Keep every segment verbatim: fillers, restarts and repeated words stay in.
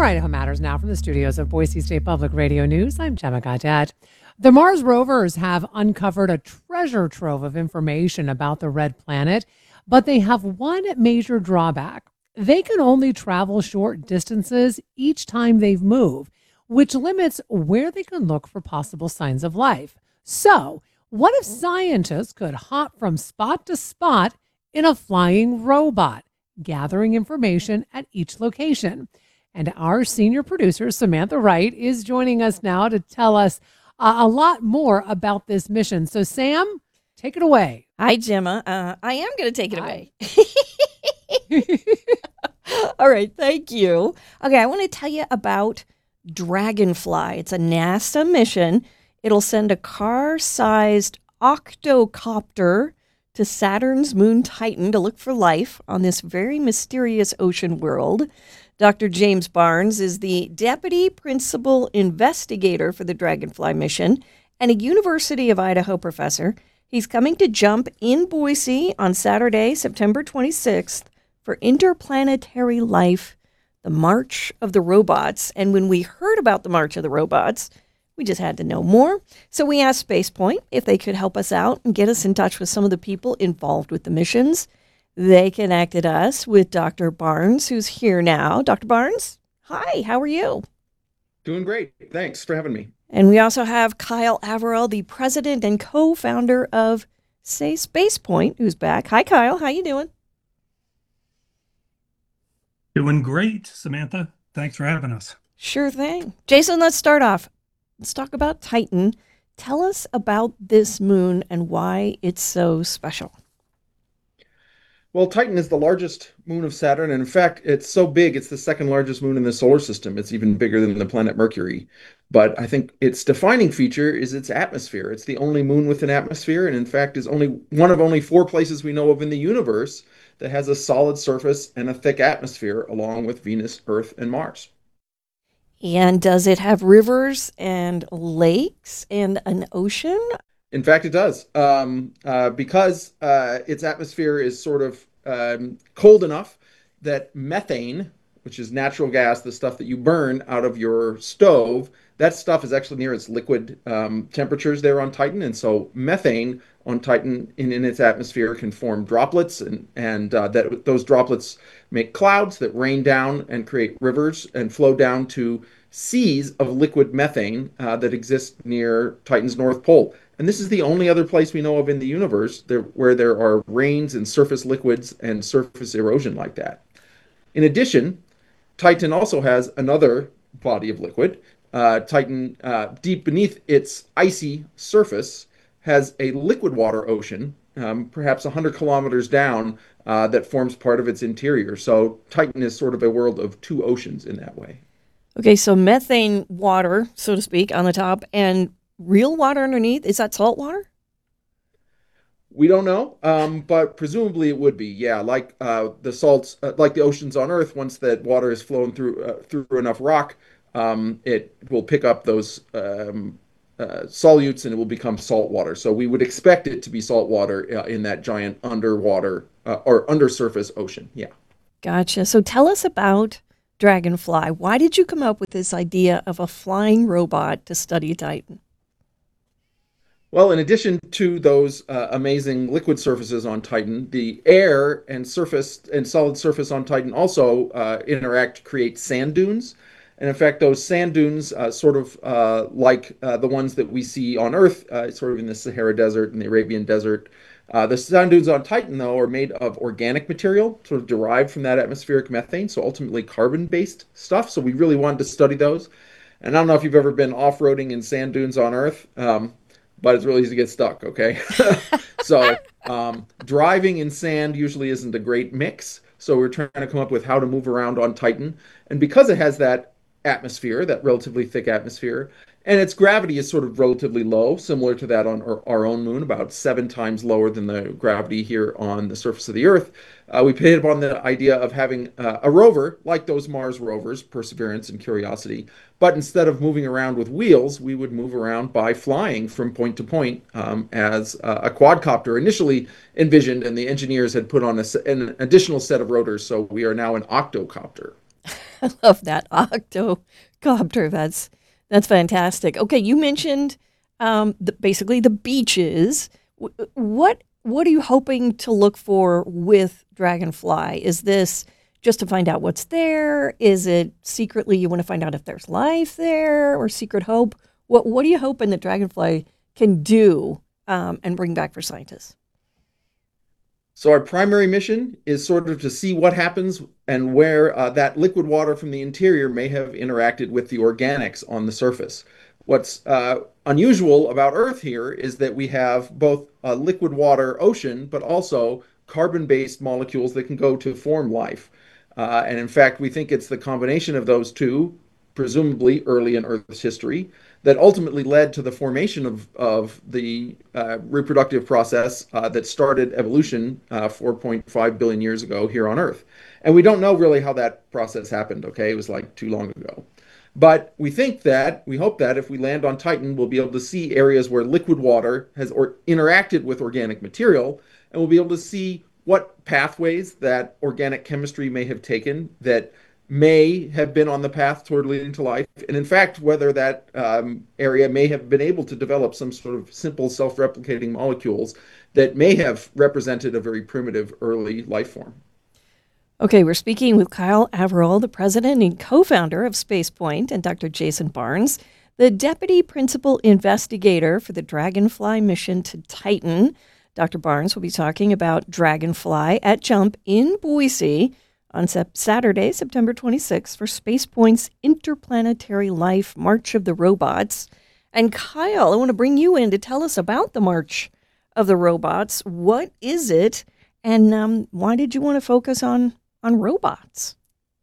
Idaho Matters now from the studios of Boise State Public Radio News. I'm Gemma Gaudette. The Mars rovers have uncovered a treasure trove of information about the red planet, but they have one major drawback. They can only travel short distances each time they've moved, which limits where they can look for possible signs of life. So, what if scientists could hop from spot to spot in a flying robot, gathering information at each location? And our senior producer, Samantha Wright, is joining us now to tell us uh, a lot more about this mission. So, Sam, take it away. Hi, Gemma. Uh, I am going to take it Hi. away. All right. Thank you. Okay. I want to tell you about Dragonfly. It's a NASA mission. It'll send a car-sized octocopter to Saturn's moon Titan to look for life on this very mysterious ocean world. Doctor James Barnes is the deputy principal investigator for the Dragonfly mission and a University of Idaho professor. He's coming to jump in Boise on Saturday, September twenty-sixth, for Interplanetary Life, the March of the Robots. And when we heard about the March of the Robots, we just had to know more. So we asked SpacePoint if they could help us out and get us in touch with some of the people involved with the missions. They connected us with Doctor Barnes, who's here now. Doctor Barnes, hi, how are you? Doing great. Thanks for having me. And we also have Kyle Averill, the president and co-founder of Say SpacePoint, who's back. Hi, Kyle. How you doing? Doing great, Samantha. Thanks for having us. Sure thing. Jason, let's start off. Let's talk about Titan. Tell us about this moon and why it's so special. Well, Titan is the largest moon of Saturn, and in fact, it's so big, it's the second largest moon in the solar system. It's even bigger than the planet Mercury. But I think its defining feature is its atmosphere. It's the only moon with an atmosphere, and in fact is only one of only four places we know of in the universe that has a solid surface and a thick atmosphere, along with Venus, Earth, and Mars. And does it have rivers and lakes and an ocean? In fact, it does, um, uh, because uh, its atmosphere is sort of um, cold enough that methane, which is natural gas, the stuff that you burn out of your stove, that stuff is actually near its liquid um, temperatures there on Titan. And so methane on Titan in, in its atmosphere can form droplets, and, and uh, that those droplets make clouds that rain down and create rivers and flow down to seas of liquid methane uh, that exist near Titan's North Pole. And this is the only other place we know of in the universe there, where there are rains and surface liquids and surface erosion like that. In addition, Titan also has another body of liquid. Uh, Titan, uh, deep beneath its icy surface, has a liquid water ocean, um, perhaps one hundred kilometers down, uh, that forms part of its interior. So Titan is sort of a world of two oceans in that way. Okay, so methane water, so to speak, on the top, and real water underneath. Is that salt water? We don't know, um, but presumably it would be. Yeah, like uh, the salts, uh, like the oceans on Earth. Once that water is flown through uh, through enough rock, um, it will pick up those um, uh, solutes and it will become salt water. So we would expect it to be salt water uh, in that giant underwater uh, or undersurface ocean. Yeah. Gotcha. So tell us about Dragonfly. Why did you come up with this idea of a flying robot to study Titan? Well, in addition to those uh, amazing liquid surfaces on Titan, the air and surface and solid surface on Titan also uh, interact to create sand dunes. And in fact, those sand dunes, uh, sort of uh, like uh, the ones that we see on Earth, uh, sort of in the Sahara Desert and the Arabian Desert. Uh, the sand dunes on Titan, though, are made of organic material, sort of derived from that atmospheric methane, so ultimately carbon-based stuff. So we really wanted to study those. And I don't know if you've ever been off-roading in sand dunes on Earth, um, but it's really easy to get stuck, okay? So um, driving in sand usually isn't a great mix. So we're trying to come up with how to move around on Titan. And because it has that atmosphere, that relatively thick atmosphere, and its gravity is sort of relatively low, similar to that on our, our own moon, about seven times lower than the gravity here on the surface of the Earth. Uh, we hit upon the idea of having uh, a rover, like those Mars rovers, Perseverance and Curiosity, but instead of moving around with wheels, we would move around by flying from point to point um, as uh, a quadcopter initially envisioned, and the engineers had put on a, an additional set of rotors, so we are now an octocopter. I love that octocopter. That's that's fantastic. Okay, you mentioned um, the, basically the beaches. W- What what are you hoping to look for with Dragonfly? Is this just to find out what's there? Is it secretly you want to find out if there's life there, or secret hope? What what are you hoping that Dragonfly can do um, and bring back for scientists? So our primary mission is sort of to see what happens and where uh, that liquid water from the interior may have interacted with the organics on the surface. What's uh, unusual about Earth here is that we have both a liquid water ocean, but also carbon-based molecules that can go to form life. Uh, and in fact, we think it's the combination of those two, presumably early in Earth's history, that ultimately led to the formation of, of the uh, reproductive process uh, that started evolution uh, four point five billion years ago here on Earth. And we don't know really how that process happened, okay? It was like too long ago. But we think that, we hope that if we land on Titan, we'll be able to see areas where liquid water has or interacted with organic material, and we'll be able to see what pathways that organic chemistry may have taken that may have been on the path toward leading to life. And in fact, whether that um, area may have been able to develop some sort of simple self-replicating molecules that may have represented a very primitive early life form. Okay, we're speaking with Kyle Averill, the president and co-founder of SpacePoint, and Doctor Jason Barnes, the deputy principal investigator for the Dragonfly mission to Titan. Doctor Barnes will be talking about Dragonfly at JUMP in Boise on sep- Saturday, September twenty-sixth, for SpacePoint's Interplanetary Life March of the Robots. And Kyle, I want to bring you in to tell us about the March of the Robots. What is it, and um, why did you want to focus on on robots?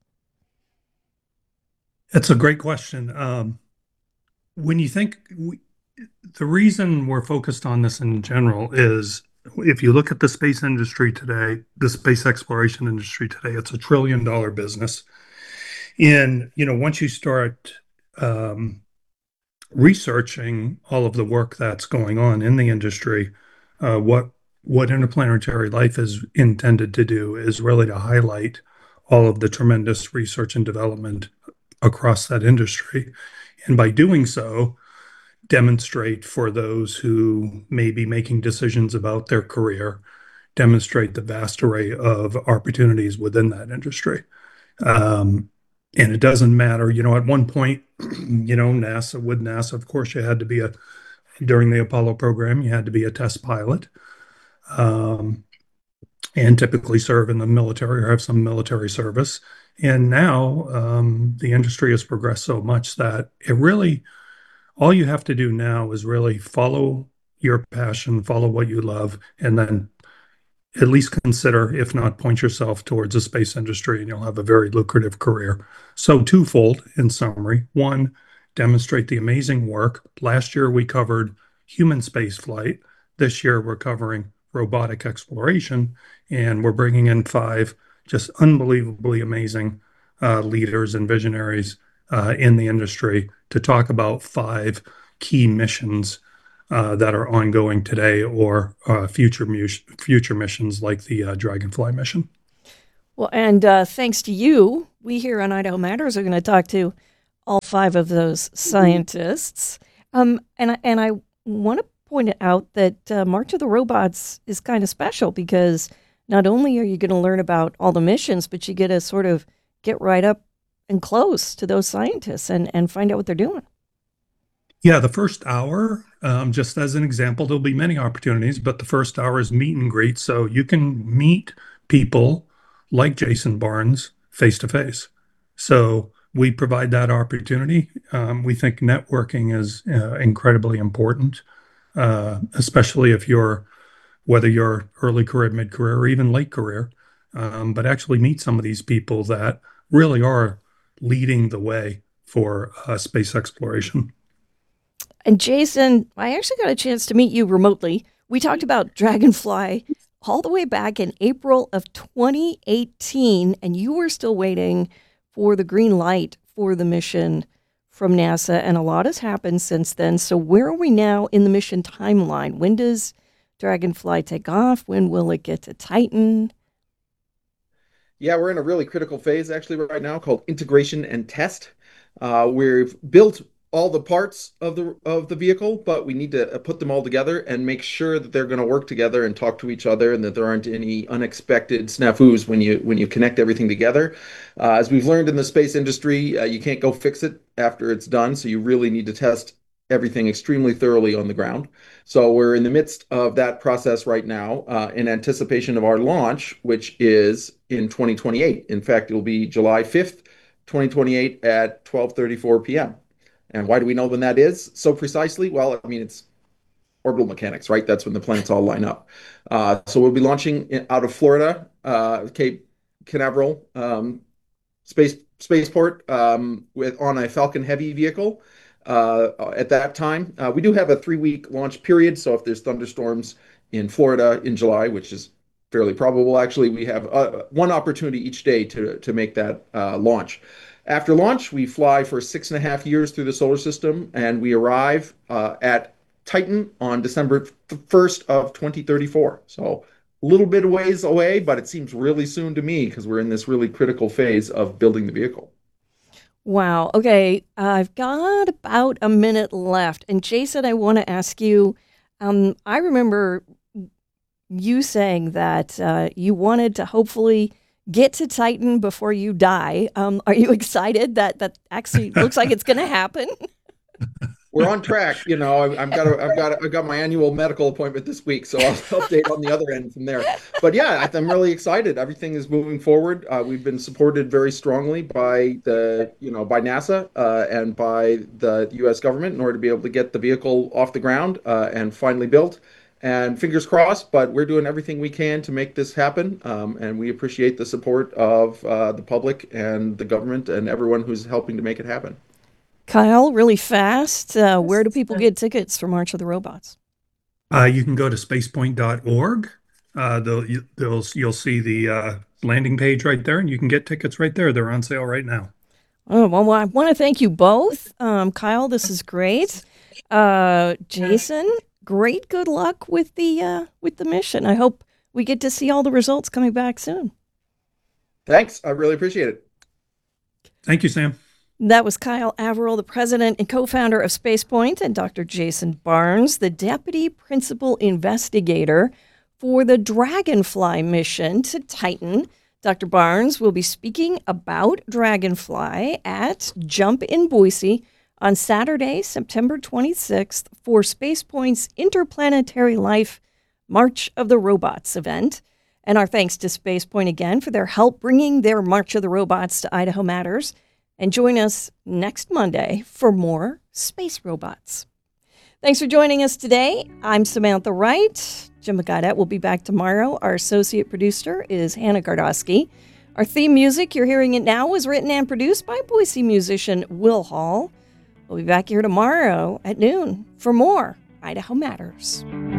It's a great question. Um, when you think we, the reason we're focused on this in general is if you look at the space industry today, the space exploration industry today, it's a trillion dollar business. And, you know, once you start um, researching all of the work that's going on in the industry, uh, what what interplanetary life is intended to do is really to highlight all of the tremendous research and development across that industry. And by doing so, demonstrate for those who may be making decisions about their career, demonstrate the vast array of opportunities within that industry. Um, and it doesn't matter, you know, at one point, you know, NASA, with NASA, of course, you had to be a, during the Apollo program, you had to be a test pilot. Um, and typically serve in the military or have some military service. And now um, the industry has progressed so much that it really, all you have to do now is really follow your passion, follow what you love, and then at least consider, if not point yourself towards the space industry, and you'll have a very lucrative career. So twofold in summary. One, demonstrate the amazing work. Last year we covered human space flight. This year we're covering robotic exploration, and we're bringing in five just unbelievably amazing uh, leaders and visionaries uh, in the industry to talk about five key missions uh, that are ongoing today or uh, future mu- future missions like the uh, Dragonfly mission. Well, and uh, thanks to you, we here on Idaho Matters are going to talk to all five of those scientists. Um, and, I- and I want to point out that uh, March of the Robots is kind of special because not only are you going to learn about all the missions, but you get to sort of get right up and close to those scientists and, and find out what they're doing. Yeah, the first hour, um, just as an example, there'll be many opportunities, but the first hour is meet and greet. So you can meet people like Jason Barnes face to face. So we provide that opportunity. Um, we think networking is uh, incredibly important, uh, especially if you're, whether you're early career, mid career, or even late career, um, but actually meet some of these people that really are leading the way for uh, space exploration. And Jason, I actually got a chance to meet you remotely. We talked about Dragonfly all the way back in April of twenty eighteen, and you were still waiting for the green light for the mission from NASA, and a lot has happened since then. So where are we now in the mission timeline? When does Dragonfly take off? When will it get to Titan? Yeah, we're in a really critical phase actually right now called integration and test. Uh, we've built all the parts of the of the vehicle, but we need to uh, put them all together and make sure that they're going to work together and talk to each other, and that there aren't any unexpected snafus when you when you connect everything together. Uh, as we've learned in the space industry, uh, you can't go fix it after it's done, so you really need to test everything extremely thoroughly on the ground. So we're in the midst of that process right now, uh, in anticipation of our launch, which is in twenty twenty-eight. In fact, it'll be July fifth, twenty twenty-eight at twelve thirty-four p m. And why do we know when that is so precisely? Well, I mean, it's orbital mechanics, right? That's when the planets all line up. Uh, so we'll be launching in, out of Florida, uh, Cape Canaveral um, space spaceport, um, with on a Falcon Heavy vehicle. Uh, at that time, uh, we do have a three-week launch period. So if there's thunderstorms in Florida in July, which is fairly probable, actually, we have uh, one opportunity each day to to make that uh, launch. After launch, we fly for six and a half years through the solar system, and we arrive uh, at Titan on December first of twenty thirty-four. So a little bit of ways away, but it seems really soon to me because we're in this really critical phase of building the vehicle. Wow. Okay. I've got about a minute left. And Jason, I want to ask you, um, I remember you saying that uh, you wanted to hopefully get to Titan before you die. Um, are you excited that that actually looks like it's going to happen? We're on track. You know, I've, I've got a, I've got a, I've got my annual medical appointment this week, so I'll update on the other end from there. But yeah, I'm really excited. Everything is moving forward. Uh, we've been supported very strongly by the, you know, by NASA uh, and by the U S government in order to be able to get the vehicle off the ground uh, and finally built. And fingers crossed, but we're doing everything we can to make this happen. Um, and we appreciate the support of uh, the public and the government and everyone who's helping to make it happen. Kyle, really fast, uh, where do people get tickets for March of the Robots? Uh, you can go to spacepoint dot org. Uh, they'll, they'll, you'll see the uh, landing page right there, and you can get tickets right there. They're on sale right now. Oh, well, I want to thank you both. Um, Kyle, this is great. Uh, Jason, great. Good luck with the uh, with the mission. I hope we get to see all the results coming back soon. Thanks. I really appreciate it. Thank you, Sam. That was Kyle Averill, the president and co-founder of SpacePoint, and Doctor Jason Barnes, the deputy principal investigator for the Dragonfly mission to Titan. Doctor Barnes will be speaking about Dragonfly at Jump in Boise on Saturday, September twenty-sixth, for SpacePoint's Interplanetary Life March of the Robots event. And our thanks to SpacePoint again for their help bringing their March of the Robots to Idaho Matters. And join us next Monday for more Space Robots. Thanks for joining us today. I'm Samantha Wright. Gemma Gaudette will be back tomorrow. Our associate producer is Hannah Gardosky. Our theme music, you're hearing it now, was written and produced by Boise musician Will Hall. We'll be back here tomorrow at noon for more Idaho Matters.